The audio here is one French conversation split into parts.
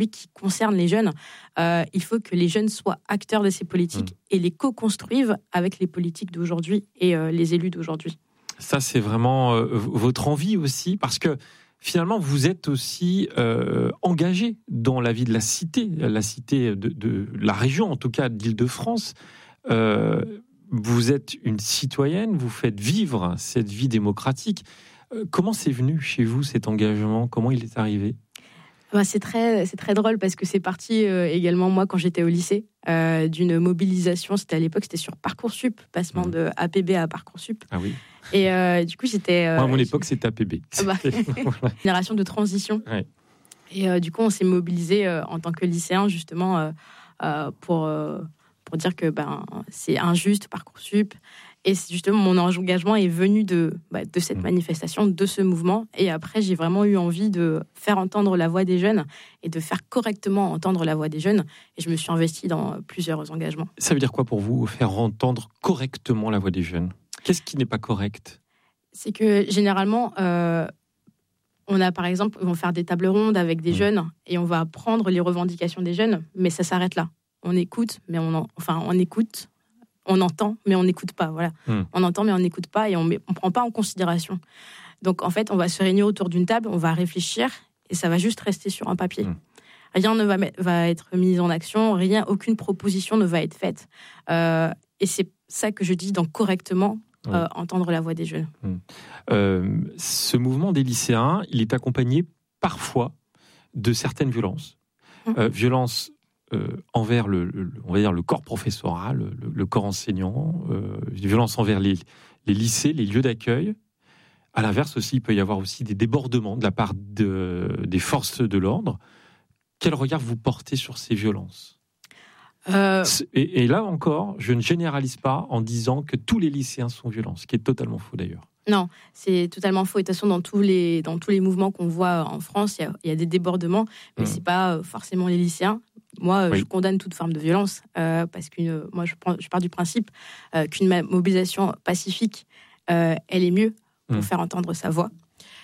publiques qui concernent les jeunes, il faut que les jeunes soient acteurs de ces politiques et les co-construisent avec les politiques d'aujourd'hui et les élus d'aujourd'hui. Ça, c'est vraiment votre envie aussi, parce que finalement, vous êtes aussi engagé dans la vie de la cité de la région, en tout cas d'Île-de-France. Vous êtes une citoyenne, vous faites vivre cette vie démocratique. Comment c'est venu chez vous cet engagement ? Comment il est arrivé ? C'est très drôle parce que c'est parti également moi quand j'étais au lycée d'une mobilisation. C'était à l'époque, c'était sur Parcoursup, passement de APB à Parcoursup. Ah oui. Et du coup, c'était. À mon époque, c'était APB. Génération de transition. Ouais. Et du coup, on s'est mobilisé en tant que lycéen justement pour dire que c'est injuste Parcoursup. Et justement, mon engagement est venu de cette manifestation, de ce mouvement. Et après, j'ai vraiment eu envie de faire entendre la voix des jeunes et de faire correctement entendre la voix des jeunes. Et je me suis investie dans plusieurs engagements. Ça veut dire quoi pour vous, faire entendre correctement la voix des jeunes ? Qu'est-ce qui n'est pas correct ? C'est que généralement, on a par exemple, on va faire des tables rondes avec des jeunes et on va prendre les revendications des jeunes, mais ça s'arrête là. On écoute, mais on écoute. On entend, mais on n'écoute pas. Voilà. On entend, mais on n'écoute pas et on ne prend pas en considération. Donc, en fait, on va se réunir autour d'une table, on va réfléchir et ça va juste rester sur un papier. Rien ne va être mis en action, aucune proposition ne va être faite. Et c'est ça que je dis dans correctement entendre la voix des jeunes. Ce mouvement des lycéens, il est accompagné parfois de certaines violences. Violences envers on va dire le corps professoral, le corps enseignant, violence envers les lycées, les lieux d'accueil. À l'inverse aussi, il peut y avoir aussi des débordements de la part des forces de l'ordre. Quel regard vous portez sur ces violences ? Et là encore, je ne généralise pas en disant que tous les lycéens sont violents, ce qui est totalement faux d'ailleurs. Non, c'est totalement faux. Et de toute façon, dans tous les mouvements qu'on voit en France, il y a des débordements, mais c'est pas forcément les lycéens. Moi, je condamne toute forme de violence parce que moi, je pars du principe qu'une mobilisation pacifique, elle est mieux pour faire entendre sa voix.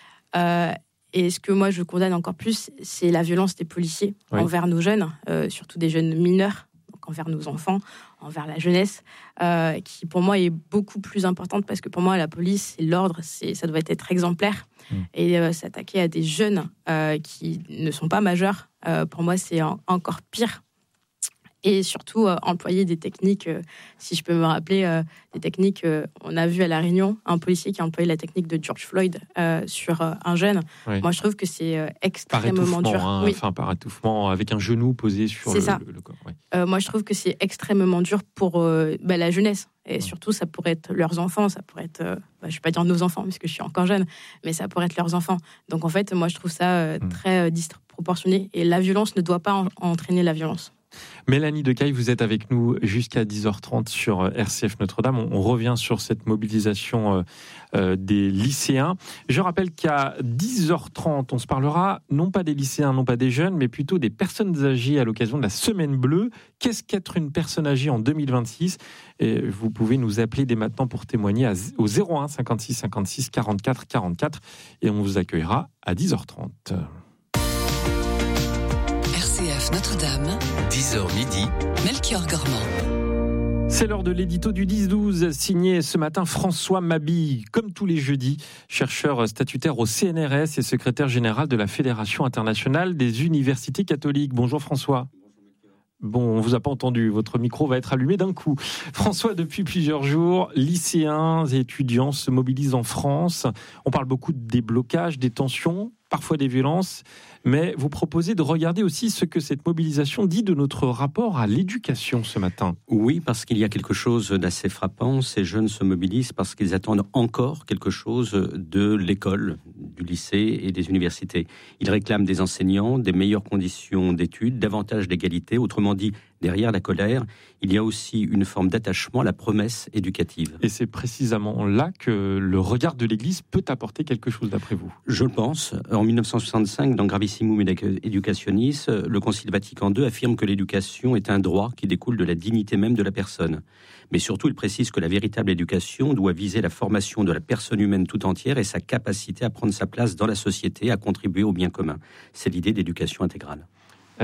Et ce que moi, je condamne encore plus, c'est la violence des policiers envers nos jeunes, surtout des jeunes mineurs, donc envers nos enfants, envers la jeunesse, qui pour moi est beaucoup plus importante parce que pour moi, la police, c'est l'ordre, ça doit être exemplaire. Et s'attaquer à des jeunes qui ne sont pas majeurs, pour moi, c'est encore pire. Et surtout, employer des techniques, si je peux me rappeler, des techniques, on a vu à La Réunion un policier qui a employé la technique de George Floyd sur un jeune. Moi, je trouve que c'est extrêmement dur. Par étouffement, avec un genou posé sur le corps. Moi, je trouve que c'est extrêmement dur pour la jeunesse. Et surtout, ça pourrait être leurs enfants, ça pourrait être, je ne vais pas dire nos enfants, parce que je suis encore jeune, mais ça pourrait être leurs enfants. Donc, en fait, moi, je trouve ça très disproportionné. Et la violence ne doit pas entraîner la violence. Mélanie Decaille, vous êtes avec nous jusqu'à 10h30 sur RCF Notre-Dame. On revient sur cette mobilisation des lycéens. Je rappelle qu'à 10h30, on se parlera non pas des lycéens, non pas des jeunes, mais plutôt des personnes âgées à l'occasion de la Semaine Bleue. Qu'est-ce qu'être une personne âgée en 2026 ? Et vous pouvez nous appeler dès maintenant pour témoigner au 01 56 56 44 44 et on vous accueillera à 10h30. RCF Notre-Dame, 10h midi, Melchior Gormand. C'est l'heure de l'édito du 10-12, signé ce matin François Mabille. Comme tous les jeudis, chercheur statutaire au CNRS et secrétaire général de la Fédération internationale des universités catholiques. Bonjour François. Bon, on ne vous a pas entendu, votre micro va être allumé d'un coup. François, depuis plusieurs jours, lycéens et étudiants se mobilisent en France. On parle beaucoup des blocages, des tensions, parfois des violences, mais vous proposez de regarder aussi ce que cette mobilisation dit de notre rapport à l'éducation ce matin. Oui, parce qu'il y a quelque chose d'assez frappant. Ces jeunes se mobilisent parce qu'ils attendent encore quelque chose de l'école, du lycée et des universités. Ils réclament des enseignants, des meilleures conditions d'études, davantage d'égalité. Autrement dit, derrière la colère, il y a aussi une forme d'attachement à la promesse éducative. Et c'est précisément là que le regard de l'Église peut apporter quelque chose d'après vous. Je le pense. En 1965, dans Gravissimum Educationis, le Concile Vatican II affirme que l'éducation est un droit qui découle de la dignité même de la personne. Mais surtout, il précise que la véritable éducation doit viser la formation de la personne humaine tout entière et sa capacité à prendre sa place dans la société, à contribuer au bien commun. C'est l'idée d'éducation intégrale.